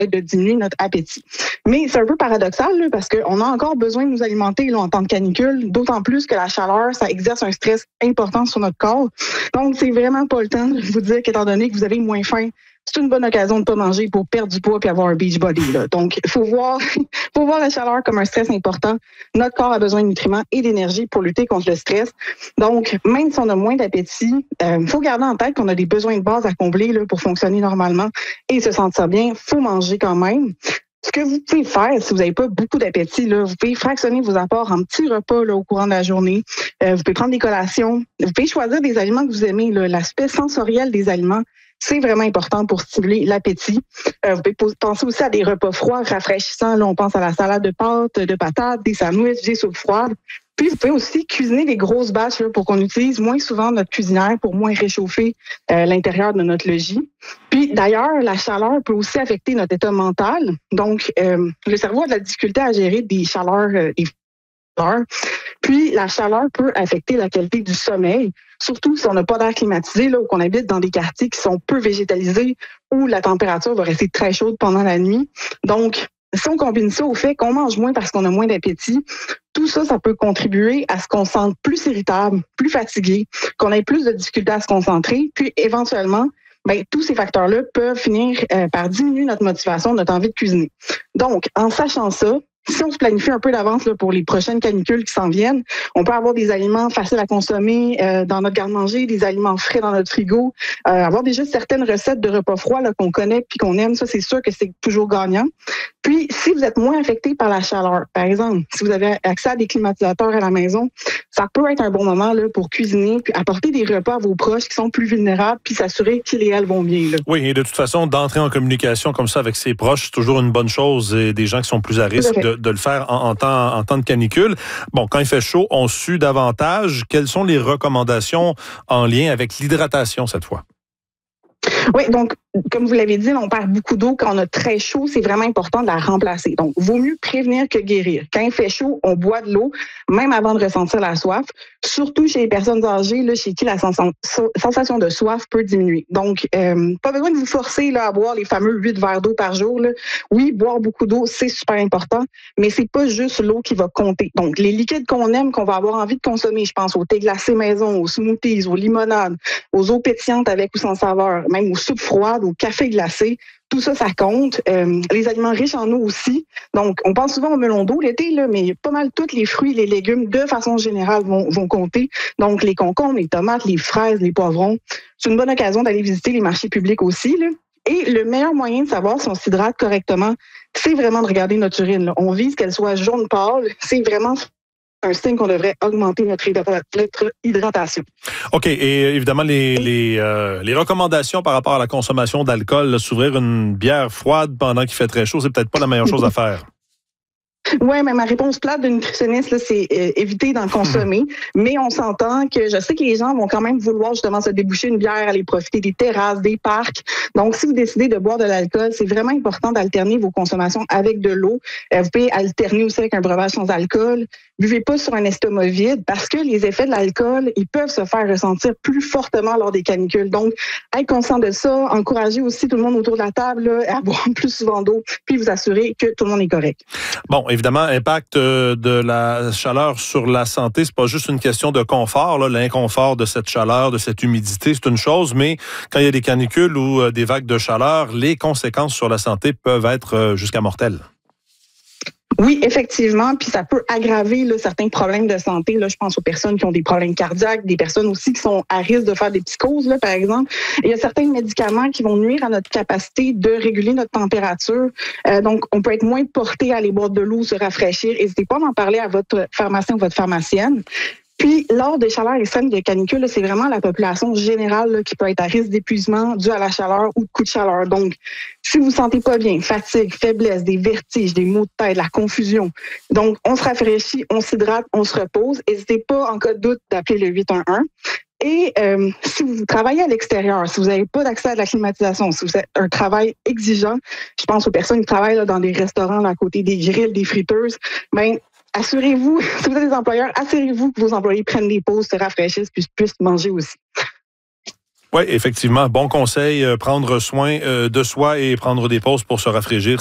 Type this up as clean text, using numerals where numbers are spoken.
de diminuer notre appétit. Mais c'est un peu paradoxal là, parce qu'on a encore besoin de nous alimenter là, en temps de canicule, d'autant plus que la chaleur, ça exerce un stress important sur notre corps. Donc, c'est vraiment pas le temps de vous dire qu'étant donné que vous avez moins faim, c'est une bonne occasion de ne pas manger pour perdre du poids et avoir un beach body. Là. Donc, il faut voir la chaleur comme un stress important. Notre corps a besoin de nutriments et d'énergie pour lutter contre le stress. Donc, même si on a moins d'appétit, il faut garder en tête qu'on a des besoins de base à combler là, pour fonctionner normalement et se sentir bien. Il faut manger quand même. Ce que vous pouvez faire, si vous n'avez pas beaucoup d'appétit, là, vous pouvez fractionner vos apports en petits repas là, au courant de la journée. Vous pouvez prendre des collations. Vous pouvez choisir des aliments que vous aimez. Là. L'aspect sensoriel des aliments, c'est vraiment important pour stimuler l'appétit. Vous pouvez penser aussi à des repas froids, rafraîchissants. Là, on pense à la salade de pâtes, de patates, des sandwichs, des soupes froides. Puis, vous pouvez aussi cuisiner des grosses batches là, pour qu'on utilise moins souvent notre cuisinière pour moins réchauffer l'intérieur de notre logis. Puis, d'ailleurs, la chaleur peut aussi affecter notre état mental. Donc, le cerveau a de la difficulté à gérer des chaleurs, des chaleurs. Puis, la chaleur peut affecter la qualité du sommeil, surtout si on n'a pas d'air climatisé là, ou qu'on habite dans des quartiers qui sont peu végétalisés où la température va rester très chaude pendant la nuit. Donc, si on combine ça au fait qu'on mange moins parce qu'on a moins d'appétit, tout ça, ça peut contribuer à ce qu'on se sente plus irritable, plus fatigué, qu'on ait plus de difficultés à se concentrer, puis éventuellement, tous ces facteurs-là peuvent finir par diminuer notre motivation, notre envie de cuisiner. Donc, en sachant ça, si on se planifie un peu d'avance là, pour les prochaines canicules qui s'en viennent, on peut avoir des aliments faciles à consommer dans notre garde-manger, des aliments frais dans notre frigo, avoir déjà certaines recettes de repas froids là, qu'on connaît puis qu'on aime, ça c'est sûr que c'est toujours gagnant. Puis, si vous êtes moins affecté par la chaleur, par exemple, si vous avez accès à des climatisateurs à la maison, ça peut être un bon moment là, pour cuisiner puis apporter des repas à vos proches qui sont plus vulnérables puis s'assurer qu'ils et elles vont bien. Là. Oui, et de toute façon, d'entrer en communication comme ça avec ses proches, c'est toujours une bonne chose et des gens qui sont plus à risque de le faire en temps de canicule. Bon, quand il fait chaud, on sue davantage. Quelles sont les recommandations en lien avec l'hydratation cette fois? Oui, donc, comme vous l'avez dit, on perd beaucoup d'eau quand on a très chaud. C'est vraiment important de la remplacer. Donc, vaut mieux prévenir que guérir. Quand il fait chaud, on boit de l'eau, même avant de ressentir la soif. Surtout chez les personnes âgées, là, chez qui la sensation de soif peut diminuer. Donc, pas besoin de vous forcer là, à boire les fameux 8 verres d'eau par jour. Là. Oui, boire beaucoup d'eau, c'est super important, mais c'est pas juste l'eau qui va compter. Donc, les liquides qu'on aime, qu'on va avoir envie de consommer, je pense au thé glacé maison, aux smoothies, aux limonades, aux eaux pétillantes avec ou sans saveur, même aux soupes froides, au café glacé, tout ça, ça compte. Les aliments riches en eau aussi. Donc, on pense souvent au melon d'eau l'été, là, mais pas mal tous les fruits, les légumes, de façon générale, vont compter. Donc, les concombres, les tomates, les fraises, les poivrons. C'est une bonne occasion d'aller visiter les marchés publics aussi, là. Et le meilleur moyen de savoir si on s'hydrate correctement, c'est vraiment de regarder notre urine. Là. On vise qu'elle soit jaune pâle. C'est vraiment un signe qu'on devrait augmenter notre hydratation. OK. Et évidemment, les recommandations par rapport à la consommation d'alcool, là, s'ouvrir une bière froide pendant qu'il fait très chaud, c'est peut-être pas la meilleure chose à faire. Oui, mais ma réponse plate de nutritionniste, là, c'est éviter d'en consommer. Mais on s'entend que je sais que les gens vont quand même vouloir justement se déboucher une bière, aller profiter des terrasses, des parcs. Donc, si vous décidez de boire de l'alcool, c'est vraiment important d'alterner vos consommations avec de l'eau. Vous pouvez alterner aussi avec un breuvage sans alcool. Buvez pas sur un estomac vide parce que les effets de l'alcool, ils peuvent se faire ressentir plus fortement lors des canicules. Donc, être conscient de ça, encourager aussi tout le monde autour de la table là, à boire plus souvent d'eau, puis vous assurer que tout le monde est correct. Bon, évidemment, impact de la chaleur sur la santé, c'est pas juste une question de confort. Là, l'inconfort de cette chaleur, de cette humidité, c'est une chose, mais quand il y a des canicules ou des vagues de chaleur, les conséquences sur la santé peuvent être jusqu'à mortelles. Oui, effectivement, puis ça peut aggraver là, certains problèmes de santé. Là, je pense aux personnes qui ont des problèmes cardiaques, des personnes aussi qui sont à risque de faire des psychoses, là, par exemple. Il y a certains médicaments qui vont nuire à notre capacité de réguler notre température. Donc, on peut être moins porté à aller boire de l'eau, se rafraîchir. N'hésitez pas à en parler à votre pharmacien ou votre pharmacienne. Puis, lors des chaleurs extrêmes de canicule, c'est vraiment la population générale là, qui peut être à risque d'épuisement dû à la chaleur ou de coups de chaleur. Donc, si vous ne vous sentez pas bien, fatigue, faiblesse, des vertiges, des maux de tête, la confusion, donc on se rafraîchit, on s'hydrate, on se repose. N'hésitez pas, en cas de doute, d'appeler le 811. Et si vous travaillez à l'extérieur, si vous n'avez pas d'accès à la climatisation, si vous avez un travail exigeant, je pense aux personnes qui travaillent là, dans des restaurants là, à côté des grilles, des friteuses, assurez-vous, si vous êtes des employeurs, assurez-vous que vos employés prennent des pauses, se rafraîchissent, puis puissent manger aussi. Oui, effectivement. Bon conseil, prendre soin de soi et prendre des pauses pour se rafraîchir.